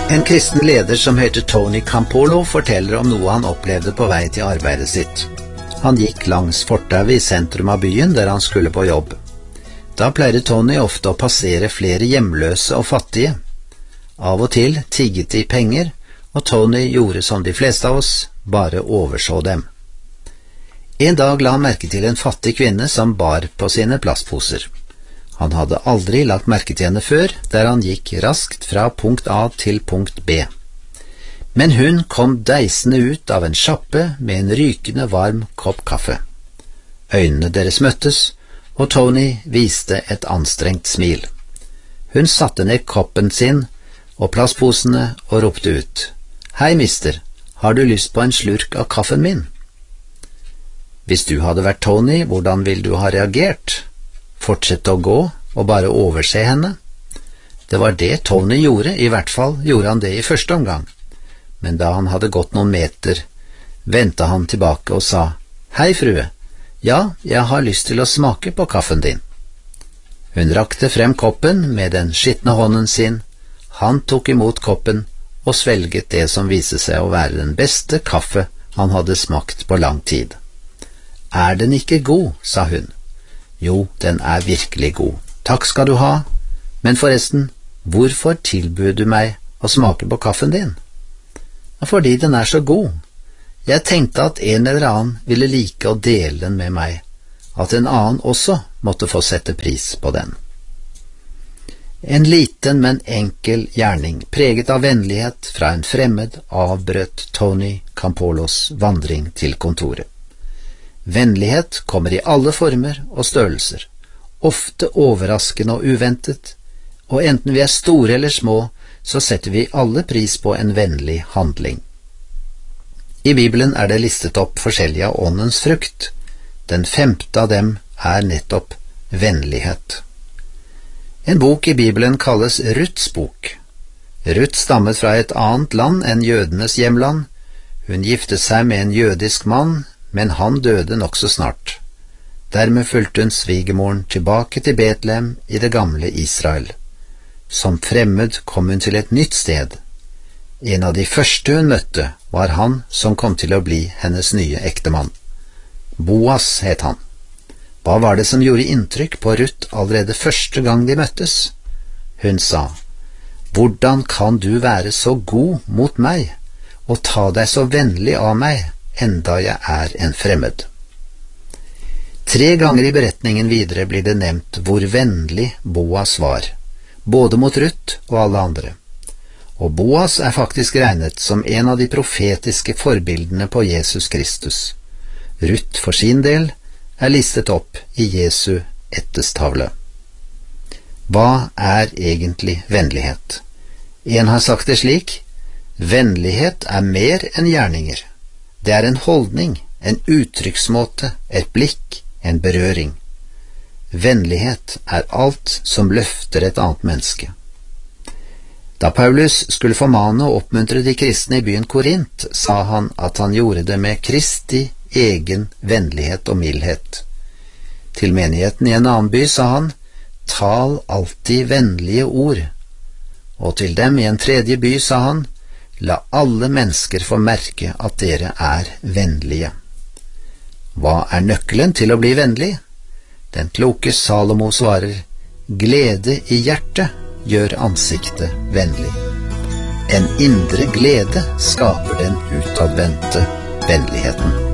En kristen leder som heter Tony Campolo forteller om noe han opplevde på vei til arbeidet sitt. Han gikk langs fortauet i sentrum av byen der han skulle på jobb. Da pleide Tony ofte å passere flere hjemløse og fattige. Av og til tigget de penger, og Tony gjorde som de fleste av oss, bare overså dem. En dag la han merke til en fattig kvinne som bar på sine plastposer. Han hadde aldri lagt merke til henne før, der han gikk raskt fra punkt A til punkt B. Men hun kom deisende ut av en sjappe med en rykende varm kopp kaffe. Øynene deres møttes, og Tony viste et anstrengt smil. Hun satte ned koppen sin og plastposene og ropte ut: «Hei, mister, har du lyst på en slurk av kaffen min?» Hvis du hadde vært Tony, hvordan ville du ha reagert? Fortsette å gå og bare overse henne? Det var det Tony gjorde, i hvert fall gjorde han det i første omgang. Men da han hadde gått noen meter, vendte han tilbake og sa: «Hei, frue, ja, jeg har lyst til å smake på kaffen din.» Hun rakte frem koppen med den skitne hånden sin. Han tok imot koppen og svelget det som viste seg å være den beste kaffe han hadde smakt på lang tid. «Er den ikke god?» sa hun. «Jo, den er virkelig god. Takk skal du ha. Men forresten, hvorfor tilbød du meg å smake på kaffen din?» «Fordi den er så god. Jeg tenkte at en eller annen ville like å dele den med meg, at en annen også måtte få sette pris på den.» En liten, men enkel gjerning, preget av vennlighet fra en fremmed, avbrøt Tony Campolos vandring til kontoret. Vennlighet kommer i alle former og størrelser, ofte overraskende og uventet, og enten vi er store eller små, så setter vi alle pris på en vennlig handling. I Bibelen er det listet opp forskjellige av åndens frukt. Den 5. av dem er nettopp vennlighet. En bok i Bibelen kalles Ruths bok. Ruth stammet fra et annet land enn jødenes hjemland. Hun giftet seg med en jødisk mann, men han døde nokså snart. Dermed fulgte hun svigermoren tilbake til Betlehem i det gamle Israel. Som fremmed kom hun til et nytt sted. En av de første hun møtte var han som kom til å bli hennes nye ektemann. Boas het han. Hva var det som gjorde inntrykk på Ruth allerede første gang de møttes? Hun sa: «Hvordan kan du være så god mot meg, og ta deg så vennlig av meg, enda jeg er en fremmed?» 3 ganger i beretningen videre blir det nevnt hvor vennlig Boas var, både mot Ruth og alle andre. Og Boas er faktisk regnet som en av de profetiske forbildene på Jesus Kristus. Ruth for sin del er listet opp i Jesu ættestavle. Hva er egentlig vennlighet? En har sagt det slik: vennlighet er mer enn gjerninger. Det er en holdning, en uttrykksmåte, et blikk, en berøring. Vennlighet er alt som løfter et annet menneske. Da Paulus skulle formane og oppmuntre de kristne i byen Korint, sa han at han gjorde det med Kristi egen vennlighet og mildhet. Til menigheten i en annen by sa han: «Tal alltid vennlige ord.» Og til dem i en tredje by sa han: «La alle mennesker få merke at dere er vennlige.» Hva er nøkkelen til å bli vennlig? Den kloke Salomo svarer: «Glede i hjertet gjør ansiktet vennlig. En indre glede skaper den utadvendte vennligheten.»